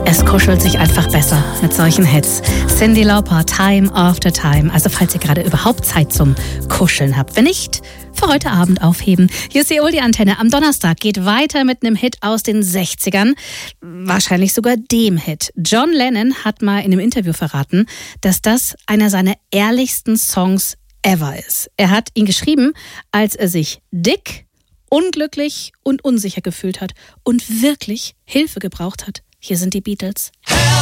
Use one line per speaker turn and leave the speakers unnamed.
Es kuschelt sich einfach besser mit solchen Hits. Cyndi Lauper, Time After Time. Also falls ihr gerade überhaupt Zeit zum Kuscheln habt. Wenn nicht, für heute Abend aufheben. Hier ist die Oldie-Antenne. Am Donnerstag geht weiter mit einem Hit aus den 60ern. Wahrscheinlich sogar dem Hit. John Lennon hat mal in einem Interview verraten, dass das einer seiner ehrlichsten Songs ever ist. Er hat ihn geschrieben, als er sich dick, unglücklich und unsicher gefühlt hat und wirklich Hilfe gebraucht hat. Hier sind die Beatles.